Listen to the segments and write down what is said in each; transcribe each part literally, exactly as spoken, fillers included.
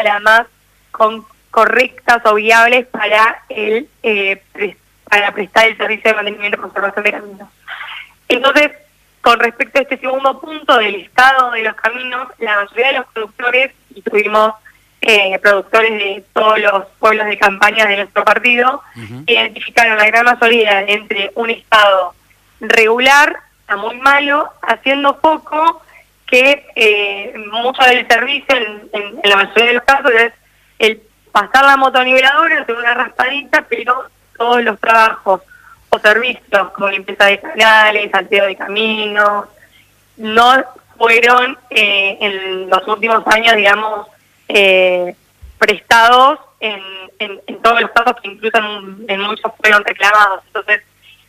las más con, correctas o viables para el eh, pre, para prestar el servicio de mantenimiento y conservación de caminos. Entonces, con respecto a este segundo punto del estado de los caminos, la mayoría de los productores, y tuvimos eh, productores de todos los pueblos de campaña de nuestro partido, uh-huh. identificaron la gran mayoría entre un estado regular a muy malo, haciendo poco, que eh, mucho del servicio, en, en, en la mayoría de los casos, es el pasar la motoniveladora, hacer una raspadita, pero todos los trabajos o servicios como limpieza de canales, salteo de caminos, no fueron eh, en los últimos años, digamos, eh, prestados en, en, en todos los casos, que incluso en, en muchos fueron reclamados. Entonces,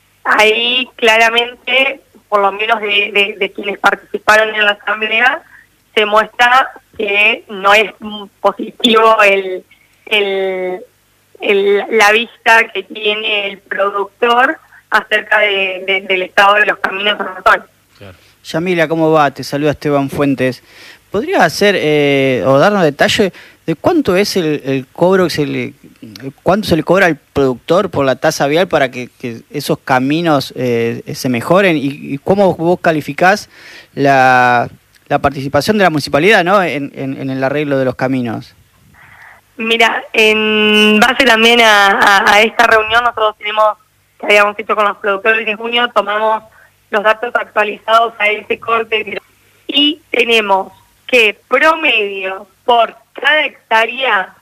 ahí claramente, por lo menos de, de, de quienes participaron en la asamblea, se muestra que no es positivo el, el, el la vista que tiene el productor acerca de, de, del estado de los caminos en la zona. Claro. Yamila, ¿cómo va? Te saluda Esteban Fuentes. ¿Podría hacer eh, o darnos detalle de cuánto es el, el cobro, que se le, cuánto se le cobra al productor por la tasa vial para que, que esos caminos eh, se mejoren, y, y cómo vos calificás la, la participación de la municipalidad, ¿no?, en, en, en el arreglo de los caminos? Mira, en base también a, a, a esta reunión, nosotros tenemos, que habíamos hecho con los productores en junio, tomamos los datos actualizados a ese corte y tenemos que promedio por cada hectárea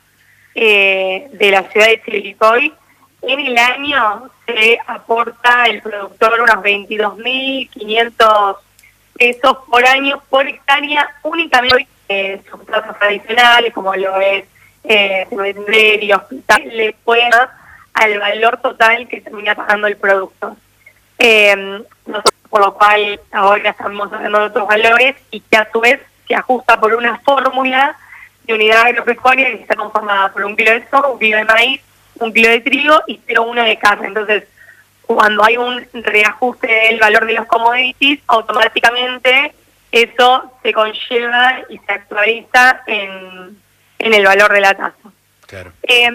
eh, de la ciudad de Chivilcoy, en el año se aporta el productor unos veintidós mil quinientos pesos por año por hectárea, únicamente eh, sus tasas tradicionales, como lo es eh, cementerio, hospital, le pueden dar al valor total que termina pagando el productor. Eh, nosotros, por lo cual ahora estamos hablando de otros valores, y que a su vez se ajusta por una fórmula de unidad agropecuaria que está conformada por un kilo de soja, un kilo de maíz, un kilo de trigo y cero coma uno de carne. Entonces, cuando hay un reajuste del valor de los commodities, automáticamente eso se conlleva y se actualiza en, en el valor de la tasa. Claro. Eh,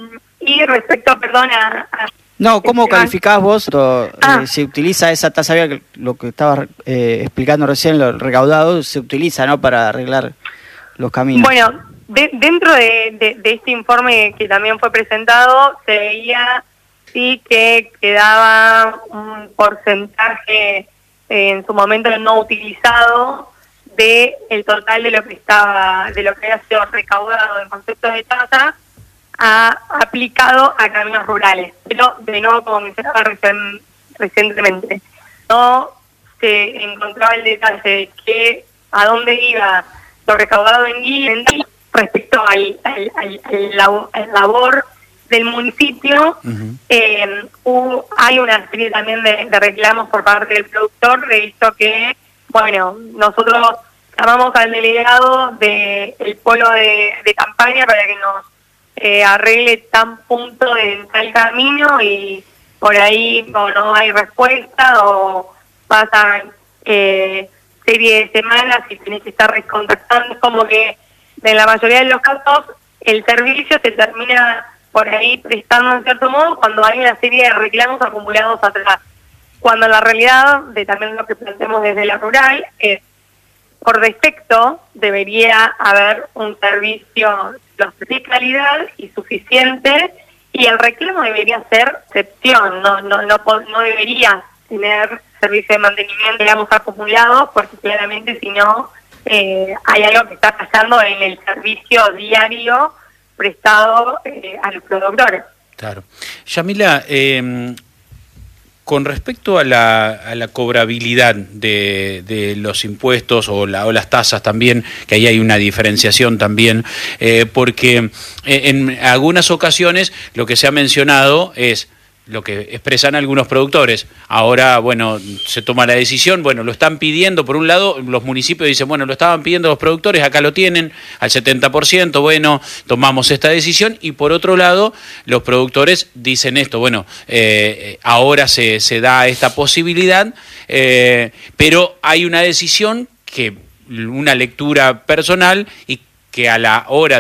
y respecto, perdón, a... a No, ¿cómo calificás vos? To, ah. eh, se utiliza esa tasa vial, lo que estabas eh, explicando recién, lo recaudado, se utiliza, ¿no?, para arreglar los caminos. Bueno, de, dentro de, de, de este informe que también fue presentado, se veía sí que quedaba un porcentaje eh, en su momento no utilizado de el total de lo que estaba, de lo que había sido recaudado en conceptos de tasa, ha aplicado a caminos rurales, pero de nuevo, como mencionaba recién, recientemente, no se encontraba el detalle de que a dónde iba lo recaudado en guía respecto al, al, al, al, labo, al labor del municipio. Uh-huh. eh, hubo, hay una serie también de, de reclamos por parte del productor, de esto que, bueno, nosotros llamamos al delegado del de polo de, de campaña para que nos Eh, arregle tan punto en tal camino, y por ahí o no hay respuesta o pasan eh, serie de semanas y tenés que estar recontactando. Es como que en la mayoría de los casos el servicio se termina por ahí prestando en cierto modo cuando hay una serie de reclamos acumulados atrás, cuando en la realidad, de también lo que planteamos desde la rural, es por defecto debería haber un servicio de calidad y suficiente, y el reclamo debería ser excepción, no no no no debería tener servicio de mantenimiento, digamos, acumulado, porque claramente si no eh, hay algo que está pasando en el servicio diario prestado eh, a los productores. Claro. Yamila, eh, con respecto a la, a la cobrabilidad de, de los impuestos o, la, o las tasas también, que ahí hay una diferenciación también, eh, porque en algunas ocasiones lo que se ha mencionado es lo que expresan algunos productores. Ahora, bueno, se toma la decisión, bueno, lo están pidiendo, por un lado, los municipios dicen, bueno, lo estaban pidiendo los productores, acá lo tienen, al setenta por ciento, bueno, tomamos esta decisión, y por otro lado, los productores dicen esto, bueno, eh, ahora se, se da esta posibilidad, eh, pero hay una decisión que, una lectura personal, y que a la hora